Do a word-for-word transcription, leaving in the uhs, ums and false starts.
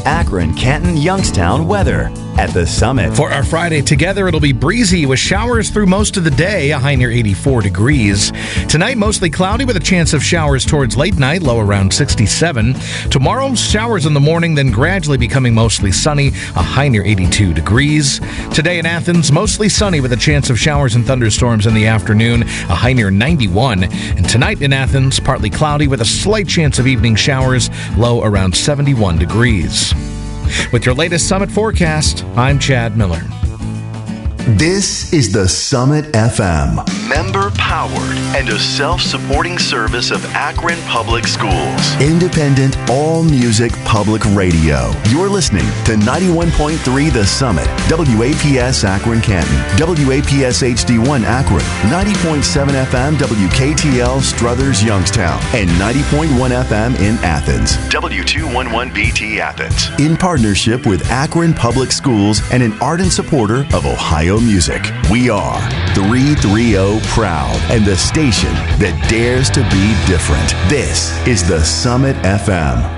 Akron, Canton, Youngstown weather at the Summit. For our Friday together, it'll be breezy with showers through most of the day, a high near eighty-four degrees. Tonight, mostly cloudy with a chance of showers towards late night, low around sixty-seven. Tomorrow, showers in the morning, then gradually becoming mostly sunny, a high near eighty-two degrees. Today in Athens, mostly sunny with a chance of showers and thunderstorms in the afternoon, a high near ninety-one. And tonight in Athens, partly cloudy with a slight chance of evening showers, low around seventy-one degrees. With your latest Summit forecast, I'm Chad Miller. This is the Summit F M. Member powered and a self-supporting service of Akron Public Schools. Independent, all-music public radio. You're listening to ninety-one point three The Summit, W A P S Akron Canton, W A P S H D one Akron, ninety point seven F M W K T L Struthers Youngstown, and ninety point one F M in Athens. W two eleven B T Athens. In partnership with Akron Public Schools and an ardent supporter of Ohio music. We are three thirty Proud and the station that dares to be different. This is the Summit F M.